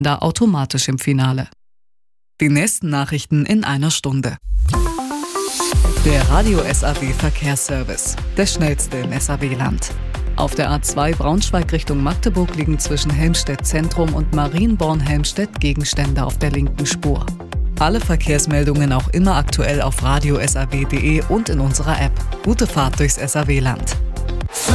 da automatisch im Finale. Die nächsten Nachrichten in einer Stunde. Der Radio SAW Verkehrsservice, der schnellste im SAW-Land. Auf der A2 Braunschweig Richtung Magdeburg liegen zwischen Helmstedt Zentrum und Marienborn-Helmstedt Gegenstände auf der linken Spur. Alle Verkehrsmeldungen auch immer aktuell auf radiosaw.de und in unserer App. Gute Fahrt durchs SAW-Land.